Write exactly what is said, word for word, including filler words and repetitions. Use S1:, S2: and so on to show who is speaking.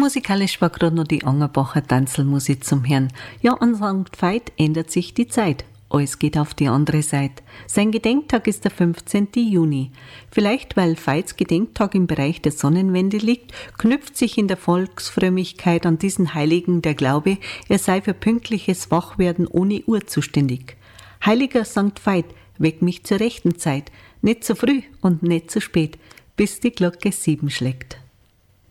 S1: Musikalisch war gerade noch die Angerbacher Tanzelmusik zum Hören. Ja, an Sankt Veit ändert sich die Zeit. Alles geht auf die andere Seite. Sein Gedenktag ist der fünfzehnten Juni. Vielleicht, weil Veits Gedenktag im Bereich der Sonnenwende liegt, knüpft sich in der Volksfrömmigkeit an diesen Heiligen der Glaube, er sei für pünktliches Wachwerden ohne Uhr zuständig. Heiliger Sankt Veit, weck mich zur rechten Zeit, nicht zu früh und nicht zu spät, bis die Glocke sieben schlägt.